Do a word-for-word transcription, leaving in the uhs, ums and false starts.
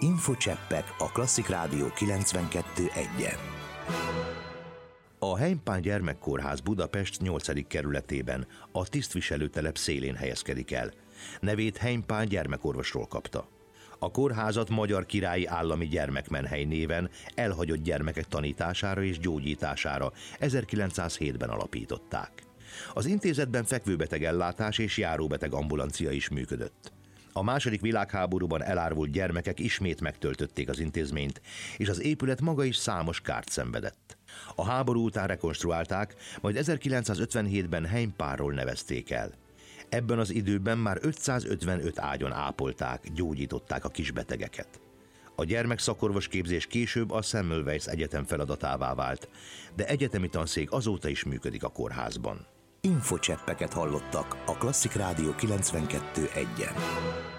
Infocseppek a Klasszik Rádió kilencvenkettő egyen. A Heimpál Gyermekkórház Budapest nyolcadik kerületében, a tisztviselőtelep szélén helyezkedik el. Nevét Heimpál gyermekorvosról kapta. A kórházat Magyar Királyi Állami Gyermekmenhely néven elhagyott gyermekek tanítására és gyógyítására ezerkilencszázhétben alapították. Az intézetben fekvőbetegellátás és járóbeteg ambulancia is működött. A második világháborúban elárvult gyermekek ismét megtöltötték az intézményt, és az épület maga is számos kárt szenvedett. A háború után rekonstruálták, majd ezerkilencszázötvenhétben Heimpálról nevezték el. Ebben az időben már ötszázötvenöt ágyon ápolták, gyógyították a kisbetegeket. A gyermekszakorvos képzés később a Semmelweis Egyetem feladatává vált, de egyetemi tanszék azóta is működik a kórházban. Infocseppeket hallottak a Klasszik Rádió kilencvenkettő egyen.